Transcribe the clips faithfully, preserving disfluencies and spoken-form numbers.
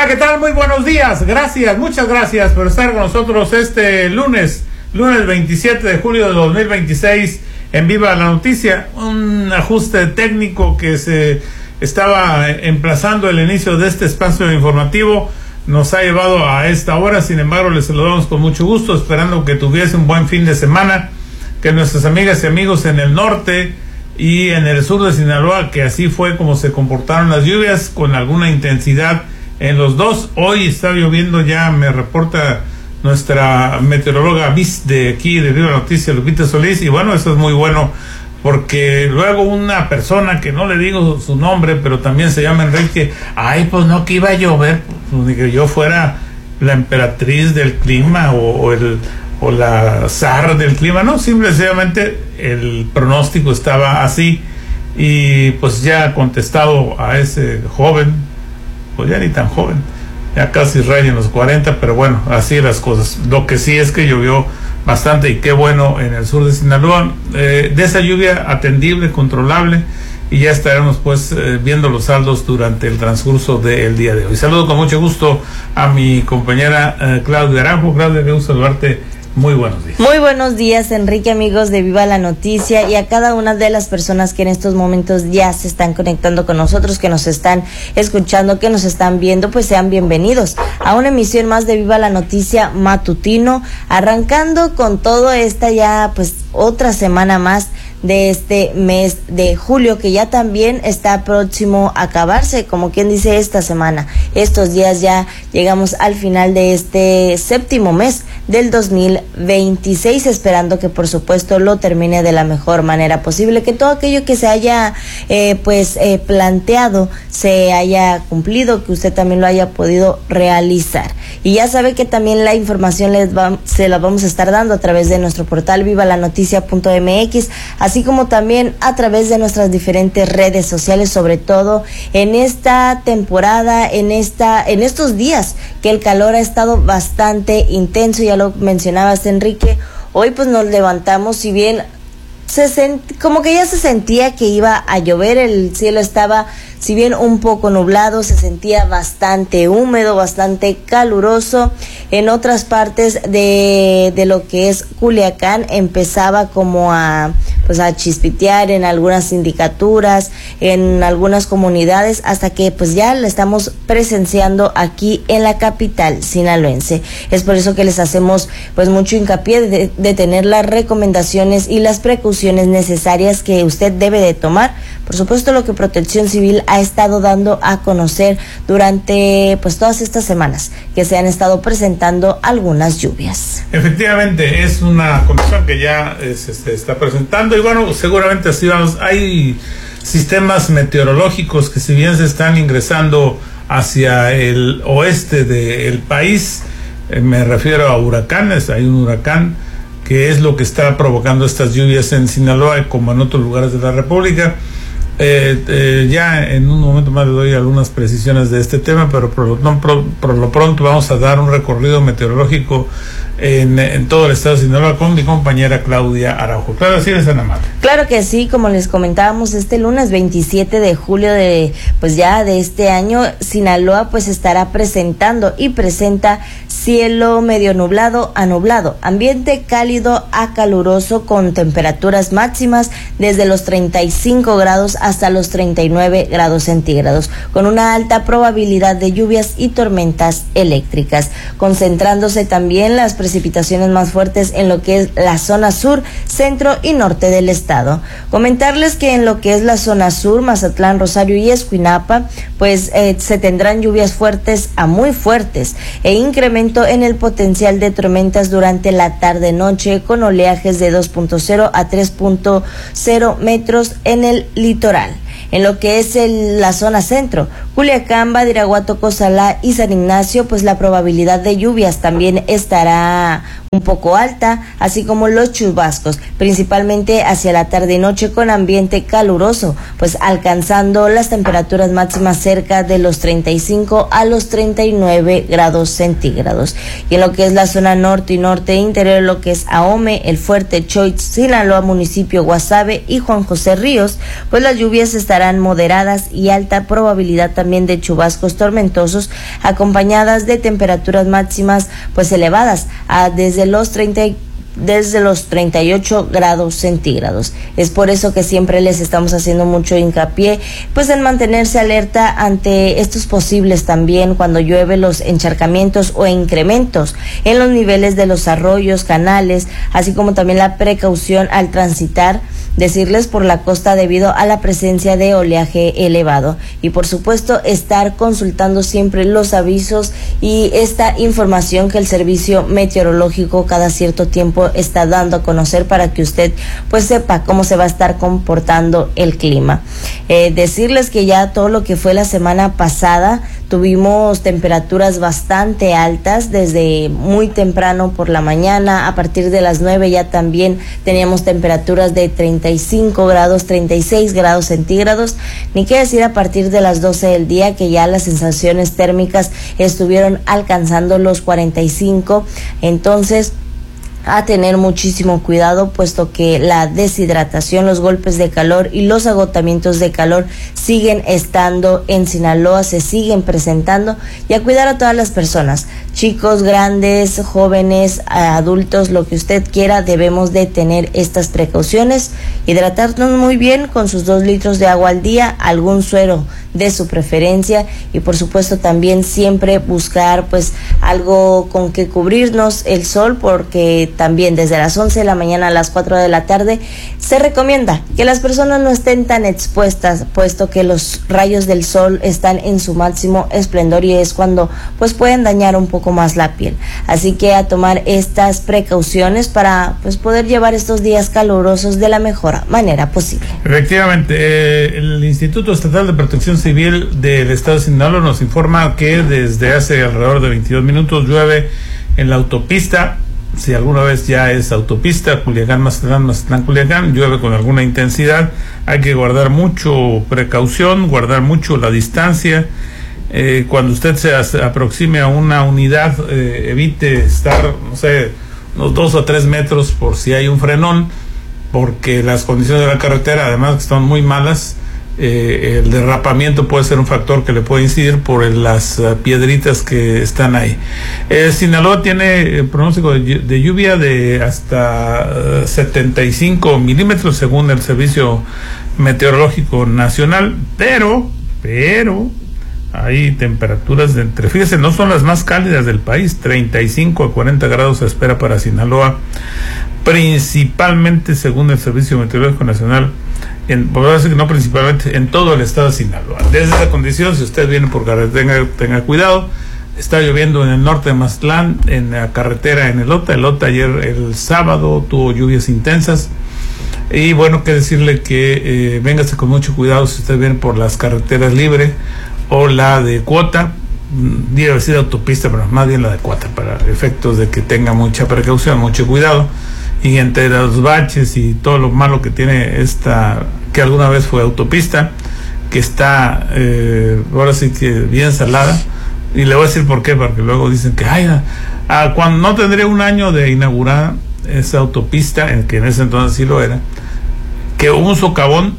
Hola, ¿qué tal? Muy buenos días. Gracias, muchas gracias por estar con nosotros este lunes, lunes veintisiete de julio de dos mil veintiséis en Viva la Noticia. Un ajuste técnico que se estaba emplazando el inicio de este espacio informativo nos ha llevado a esta hora. Sin embargo, les saludamos con mucho gusto, esperando que tuviese un buen fin de semana, que nuestras amigas y amigos en el norte y en el sur de Sinaloa, que así fue como se comportaron las lluvias, con alguna intensidad en los dos. Hoy está lloviendo, ya me reporta nuestra meteoróloga bis de aquí de Viva Noticias, Lupita Solís, y bueno, eso es muy bueno, porque luego una persona que no le digo su nombre, pero también se llama Enrique, ay, pues no, que iba a llover, pues ni que yo fuera la emperatriz del clima o, o el o la zar del clima. No, simplemente el pronóstico estaba así, y pues ya ha contestado a ese joven, pues ya ni tan joven, ya casi raya en los cuarenta, pero bueno, así las cosas. Lo que sí es que llovió bastante, y qué bueno, en el sur de Sinaloa, eh, de esa lluvia atendible, controlable, y ya estaremos pues eh, viendo los saldos durante el transcurso del día de hoy. Saludo con mucho gusto a mi compañera eh, Claudia Aranjo. Claudia, qué gusto saludarte. Muy buenos días. Muy buenos días, Enrique, amigos de Viva la Noticia, y a cada una de las personas que en estos momentos ya se están conectando con nosotros, que nos están escuchando, que nos están viendo, pues sean bienvenidos a una emisión más de Viva la Noticia matutino, arrancando con todo esta ya pues otra semana más de este mes de julio, que ya también está próximo a acabarse, como quien dice, esta semana. Estos días ya llegamos al final de este séptimo mes del dos mil veintiséis, esperando que por supuesto lo termine de la mejor manera posible, que todo aquello que se haya eh, pues eh, planteado se haya cumplido, que usted también lo haya podido realizar. Y ya sabe que también la información les va, se la vamos a estar dando a través de nuestro portal viva la noticia punto m x, así como también a través de nuestras diferentes redes sociales, sobre todo en esta temporada, en esta, en estos días que el calor ha estado bastante intenso. Ya lo mencionabas, Enrique. Hoy pues nos levantamos, si bien se sent, como que ya se sentía que iba a llover, el cielo estaba, si bien un poco nublado, se sentía bastante húmedo, bastante caluroso. En otras partes de, de lo que es Culiacán empezaba como a pues a chispitear en algunas sindicaturas, en algunas comunidades, hasta que pues ya la estamos presenciando aquí en la capital sinaloense. Es por eso que les hacemos pues mucho hincapié de, de tener las recomendaciones y las precauciones necesarias que usted debe de tomar. Por supuesto, lo que Protección Civil ha estado dando a conocer durante pues todas estas semanas que se han estado presentando algunas lluvias. Efectivamente, es una condición que ya eh, se, se está presentando, y bueno, seguramente así vamos. Hay sistemas meteorológicos que, si bien se están ingresando hacia el oeste del país, eh, me refiero a huracanes. Hay un huracán que es lo que está provocando estas lluvias en Sinaloa, como en otros lugares de la República. Eh, eh, ya en un momento más le doy algunas precisiones de este tema, pero por lo, no, por, por lo pronto vamos a dar un recorrido meteorológico en, en todo el estado de Sinaloa con mi compañera Claudia Araujo. Claro, sí, es tan amable. Claro que sí, como les comentábamos, este lunes veintisiete de julio de pues ya de este año, Sinaloa pues estará presentando y presenta cielo medio nublado a nublado, ambiente cálido a caluroso, con temperaturas máximas desde los treinta y cinco grados hasta los treinta y nueve grados centígrados, con una alta probabilidad de lluvias y tormentas eléctricas, concentrándose también las precipitaciones más fuertes en lo que es la zona sur, centro y norte del estado. Comentarles que en lo que es la zona sur, Mazatlán, Rosario y Escuinapa, pues eh, se tendrán lluvias fuertes a muy fuertes e incremento en el potencial de tormentas durante la tarde-noche, con oleajes de dos punto cero a tres punto cero metros en el litoral. En lo que es el, la zona centro, Culiacán, Badiraguato, Cozalá y San Ignacio, pues la probabilidad de lluvias también estará un poco alta, así como los chubascos, principalmente hacia la tarde y noche, con ambiente caluroso, pues alcanzando las temperaturas máximas cerca de los treinta y cinco a los treinta y nueve grados centígrados. Y en lo que es la zona norte y norte interior, lo que es Ahome, El Fuerte, Choix, Sinaloa, municipio Guasave y Juan José Ríos, pues las lluvias estarán presentarán moderadas y alta probabilidad también de chubascos tormentosos, acompañadas de temperaturas máximas pues elevadas a desde los treinta desde los treinta y ocho grados centígrados. Es por eso que siempre les estamos haciendo mucho hincapié pues en mantenerse alerta ante estos posibles también cuando llueve, los encharcamientos o incrementos en los niveles de los arroyos, canales, así como también la precaución al transitar, decirles por la costa debido a la presencia de oleaje elevado, y por supuesto estar consultando siempre los avisos y esta información que el servicio meteorológico cada cierto tiempo está dando a conocer para que usted pues sepa cómo se va a estar comportando el clima. Eh, decirles que ya todo lo que fue la semana pasada tuvimos temperaturas bastante altas desde muy temprano por la mañana. A partir de las nueve ya también teníamos temperaturas de treinta y cinco grados, treinta y seis grados centígrados, ni qué decir a partir de las doce del día, que ya las sensaciones térmicas estuvieron alcanzando los cuarenta y cinco. Entonces a tener muchísimo cuidado, puesto que la deshidratación, los golpes de calor y los agotamientos de calor siguen estando en Sinaloa, se siguen presentando, y a cuidar a todas las personas, chicos, grandes, jóvenes, adultos, lo que usted quiera. Debemos de tener estas precauciones, hidratarnos muy bien con sus dos litros de agua al día, algún suero de su preferencia, y por supuesto también siempre buscar pues algo con que cubrirnos el sol, porque también desde las once de la mañana a las cuatro de la tarde se recomienda que las personas no estén tan expuestas, puesto que los rayos del sol están en su máximo esplendor y es cuando pues pueden dañar un poco más la piel. Así que a tomar estas precauciones para pues poder llevar estos días calurosos de la mejor manera posible. Efectivamente, eh, el Instituto Estatal de Protección Civil del Estado de Sinaloa nos informa que desde hace alrededor de veintidós minutos llueve en la autopista. Si alguna vez ya es autopista, Culiacán, Mazatlán, Mazatlán, Culiacán, llueve con alguna intensidad. Hay que guardar mucho precaución, guardar mucho la distancia. Eh, cuando usted se aproxime a una unidad, eh, evite estar, no sé, unos dos o tres metros por si hay un frenón, porque las condiciones de la carretera, además que están muy malas, eh, el derrapamiento puede ser un factor que le puede incidir por el, las uh, piedritas que están ahí. Eh, Sinaloa tiene eh, pronóstico de, de lluvia de hasta uh, setenta y cinco milímetros según el Servicio Meteorológico Nacional, pero, pero, hay temperaturas de entre, fíjese, no son las más cálidas del país, treinta y cinco a cuarenta grados se espera para Sinaloa, principalmente según el Servicio Meteorológico Nacional, en, por decir que no principalmente, en todo el estado de Sinaloa. Desde esa condición, si usted viene por carretera, tenga, tenga cuidado. Está lloviendo en el norte de Mazatlán, en la carretera en Elota. Elota ayer, el sábado, tuvo lluvias intensas. Y bueno, que decirle que eh, véngase con mucho cuidado si usted viene por las carreteras libres o la de cuota. Debe decir autopista, pero más bien la de cuota, para efectos de que tenga mucha precaución, mucho cuidado. Y entre los baches y todo lo malo que tiene esta, que alguna vez fue autopista, que está eh, ahora sí que bien salada, y le voy a decir por qué, porque luego dicen que ay, ah, cuando no tendría un año de inaugurada esa autopista, en que en ese entonces sí lo era, que hubo un socavón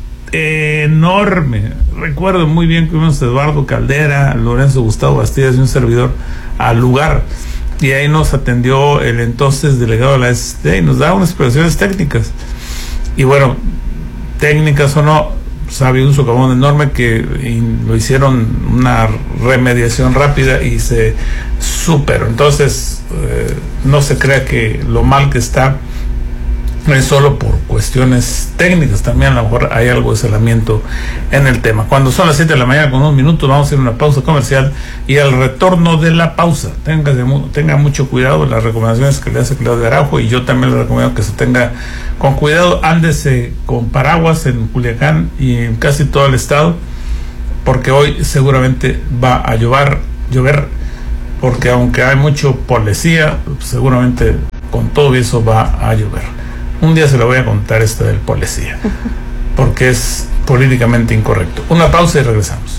enorme. Recuerdo muy bien que fuimos Eduardo Caldera, Lorenzo Gustavo Bastidas y un servidor al lugar, y ahí nos atendió el entonces delegado de la S S T y nos daba unas explicaciones técnicas. Y bueno, técnicas o no, pues había un socavón enorme que y lo hicieron una remediación rápida y se superó. Entonces, eh, no se crea que lo mal que está es solo por cuestiones técnicas, también a lo mejor hay algo de salamiento en el tema. Cuando son las siete de la mañana con unos minutos, vamos a hacer una pausa comercial, y al retorno de la pausa, tenga, tenga mucho cuidado, las recomendaciones que le hace Claudia Araujo, y yo también le recomiendo que se tenga con cuidado. Ándese con paraguas en Culiacán y en casi todo el estado, porque hoy seguramente va a llover, llover, porque aunque hay mucho policía, seguramente con todo eso va a llover. Un día se lo voy a contar esto del policía, porque es políticamente incorrecto. Una pausa y regresamos.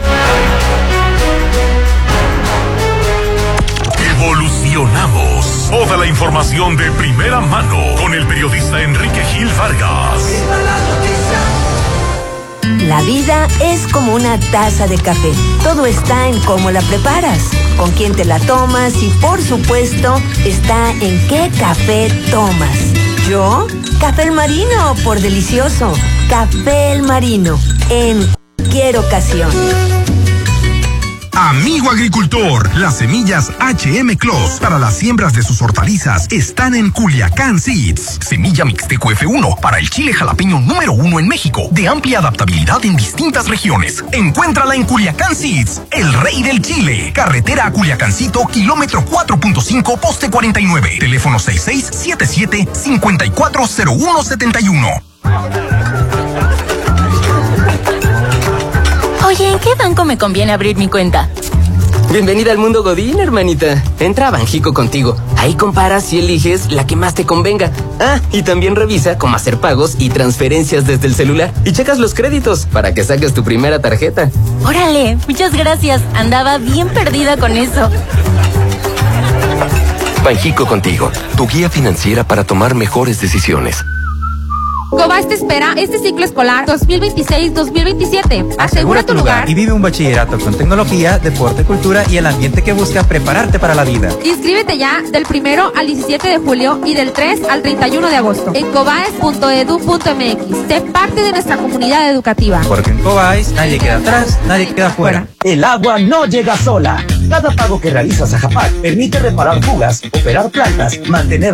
Evolucionamos. Toda la información de primera mano con el periodista Enrique Gil Vargas. La vida es como una taza de café. Todo está en cómo la preparas, con quién te la tomas y, por supuesto, está en qué café tomas. ¿Yo? Café El Marino, por delicioso. Café El Marino, en cualquier ocasión. Amigo agricultor, las semillas H M Clos para las siembras de sus hortalizas están en Culiacán Seeds. Semilla Mixteco F uno para el chile jalapeño número uno en México, de amplia adaptabilidad en distintas regiones. Encuéntrala en Culiacán Seeds, el rey del chile. Carretera a Culiacancito, kilómetro cuatro punto cinco, poste cuarenta y nueve. Teléfono seis seis siete siete, cinco cuatro cero uno siete uno. Oye, ¿en qué banco me conviene abrir mi cuenta? Bienvenida al mundo Godín, hermanita. Entra a Banjico Contigo. Ahí comparas y eliges la que más te convenga. Ah, y también revisa cómo hacer pagos y transferencias desde el celular. Y checas los créditos para que saques tu primera tarjeta. Órale, muchas gracias. Andaba bien perdida con eso. Banjico Contigo, tu guía financiera para tomar mejores decisiones. Cobás te espera este ciclo escolar dos mil veintiséis dos mil veintisiete. Asegura tu lugar y vive un bachillerato con tecnología, deporte, cultura y el ambiente que busca prepararte para la vida. Inscríbete ya del primero al diecisiete de julio y del tres al treinta y uno de agosto en cobaes punto edu punto m x. Sé parte de nuestra comunidad educativa. Porque en Cobaes nadie queda atrás, nadie queda fuera. El agua no llega sola. Cada pago que realizas a Japac permite reparar fugas, operar plantas, mantener